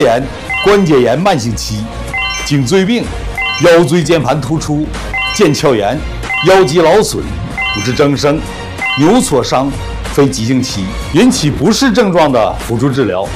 炎、关节炎慢性期、颈椎病、腰椎间盘突出、腱鞘炎、腰肌劳损、骨质增生、扭挫伤、非急性期引起不适症状的辅助治疗。